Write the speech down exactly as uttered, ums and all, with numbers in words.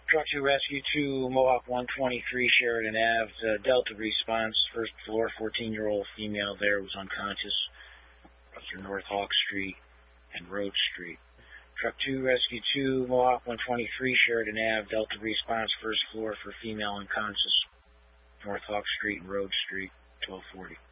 Truck two Rescue two, Mohawk one twenty-three, Sheridan Ave, uh, Delta response, first floor, fourteen-year-old female there was unconscious. Through North Hawk Street and Road Street. Truck two Rescue two, Mohawk one twenty-three, Sheridan Ave, Delta response, first floor for female unconscious. North Hawk Street and Road Street, twelve forty.